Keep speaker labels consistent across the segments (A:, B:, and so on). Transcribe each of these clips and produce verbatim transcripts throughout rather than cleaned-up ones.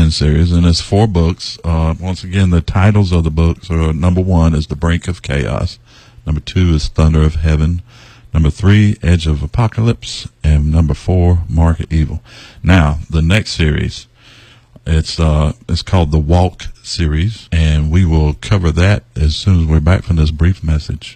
A: sermon series, and it's four books. Uh, once again, the titles of the books are: number one is The Brink of Chaos, number two is Thunder of Heaven, number three, Edge of Apocalypse, and number four, Mark of Evil. Now, the next series, it's uh, it's called the Walk series, and we will cover that as soon as we're back from this brief message.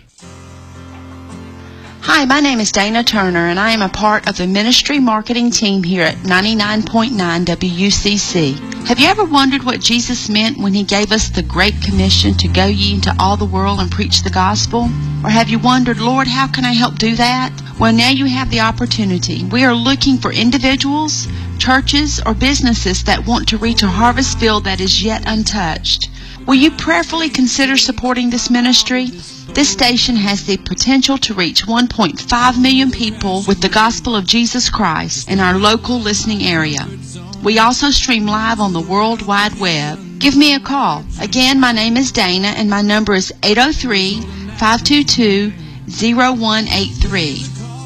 B: Hi, my name is Dana Turner, and I am a part of the ministry marketing team here at ninety-nine point nine W U C C. Have you ever wondered what Jesus meant when he gave us the Great Commission to go ye into all the world and preach the gospel? Or have you wondered, Lord, how can I help do that? Well, now you have the opportunity. We are looking for individuals, churches, or businesses that want to reach a harvest field that is yet untouched. Will you prayerfully consider supporting this ministry? This station has the potential to reach one point five million people with the gospel of Jesus Christ in our local listening area. We also stream live on the World Wide Web. Give me a call. Again, my name is Dana, and my number is eight oh three, five two two, oh one eight three.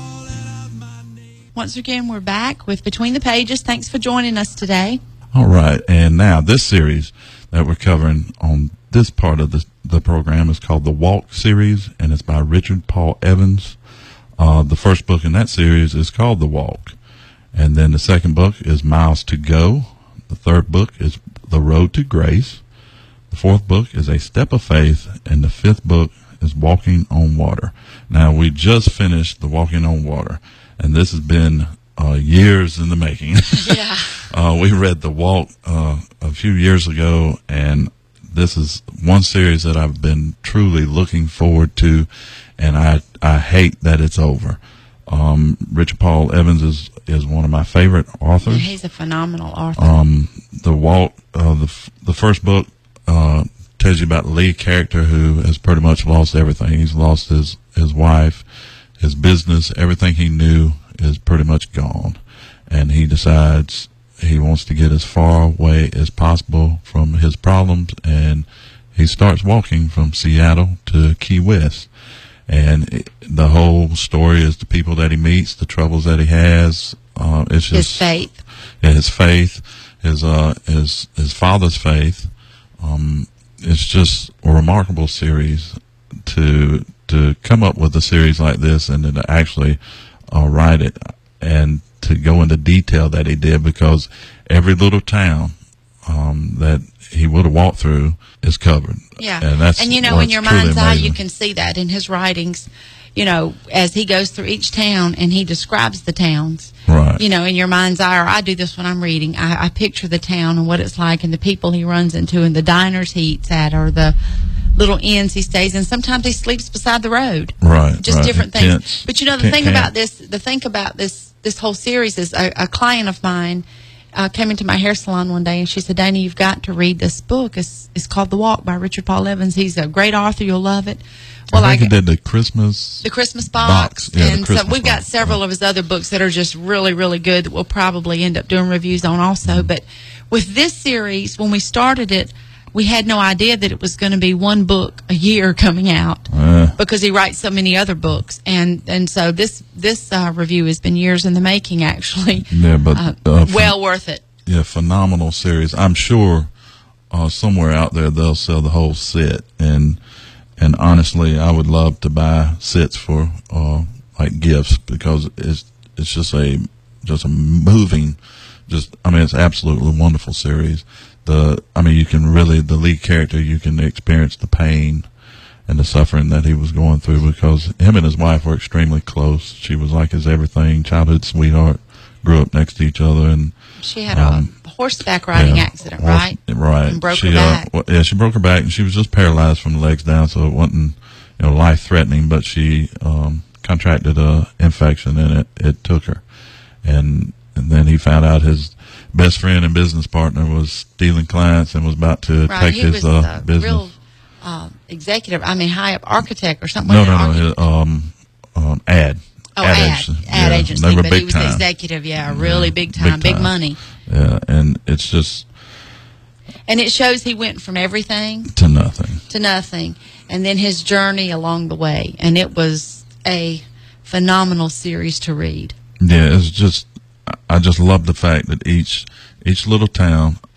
B: Once again, we're back with Between the Pages. Thanks for joining us today.
A: All right, and now this series that we're covering on this part of the, the program is called the Walk series, and it's by Richard Paul Evans. Uh, the first book in that series is called The Walk, and then the second book is Miles to Go. The third book is The Road to Grace. The fourth book is A Step of Faith, and the fifth book is Walking on Water. Now, we just finished the Walking on Water, and this has been uh, years in the making.
B: Yeah.
A: uh, we read The Walk uh, a few years ago, and this is one series that I've been truly looking forward to, and I I hate that it's over. Um, Richard Paul Evans is, is one of my favorite authors.
B: Yeah, he's a phenomenal author.
A: Um, the Walk, uh, the f- the first book uh, tells you about the lead character who has pretty much lost everything. He's lost his, his wife, his business, everything he knew is pretty much gone, and he decides he wants to get as far away as possible from his problems, and he starts walking from Seattle to Key West. And it, the whole story is the people that he meets, the troubles that he has. Uh, it's just
B: his faith.
A: Yeah, his faith, his uh, his his father's faith. Um, it's just a remarkable series to to come up with a series like this, and then to actually uh, write it and to go into detail that he did, because every little town um, that he would have walked through is covered.
B: Yeah,
A: and that's
B: and you know, in your mind's eye, you
A: amazing.
B: can see that in his writings. You know, as he goes through each town and he describes the towns.
A: Right.
B: You know, in your mind's eye, or I do this when I'm reading. I, I picture the town and what it's like, and the people he runs into, and the diners he eats at, or the little inns he stays in. Sometimes he sleeps beside the road.
A: Right.
B: Just
A: right.
B: different things.
A: Tents.
B: But you know, the
A: Tent
B: thing
A: camp.
B: about this, the thing about this, this whole series is a, a client of mine uh, came into my hair salon one day, and she said, "Dana, you've got to read this book. It's, it's called The Walk by Richard Paul Evans. He's a great author. You'll love it." Well,
A: I think
B: I,
A: he did the Christmas
B: the Christmas box,
A: box. Yeah, the
B: and
A: Christmas
B: so we've got
A: box.
B: several of his other books that are just really, really good that we'll probably end up doing reviews on also.
A: Mm-hmm.
B: But with this series, when we started it, we had no idea that it was going to be one book a year coming out
A: Uh,
B: because he writes so many other books, and and so this this uh, review has been years in the making, actually.
A: yeah, but
B: Uh,
A: uh,
B: well worth it.
A: yeah, phenomenal series. I'm sure uh, somewhere out there they'll sell the whole set, and and honestly, I would love to buy sets for uh, like gifts, because it's it's just a just a moving, just I mean it's absolutely wonderful series. The I mean you can really the lead character, you can experience the pain and the suffering that he was going through, because him and his wife were extremely close. She was like his everything, childhood sweetheart, grew up next to each other, and
B: She had
A: um,
B: a horseback riding
A: yeah,
B: accident,
A: horse-
B: right?
A: Right.
B: And broke
A: she,
B: her back.
A: Uh, well, yeah, she broke her back, and she was just paralyzed from the legs down, so it wasn't, you know, life threatening. But she um, contracted a infection, and it, it took her. And and then he found out his best friend and business partner was stealing clients and was about to
B: Right,
A: take
B: he
A: his
B: was
A: uh,
B: a
A: business.
B: real uh, executive. I mean, high up architect or something.
A: no,
B: like
A: no,
B: that.
A: no. His, um, um, ad.
B: Oh, ad, ad,
A: agency.
B: ad
A: Yeah,
B: agency,
A: they were
B: but
A: big
B: he was
A: time.
B: executive, yeah, really
A: Yeah,
B: big time,
A: big
B: big
A: time.
B: money.
A: Yeah, and it's just
B: And it shows he went from everything
A: to nothing.
B: to nothing, and then his journey along the way. And it was a phenomenal series to read.
A: Yeah, it's just I just love the fact that each each little town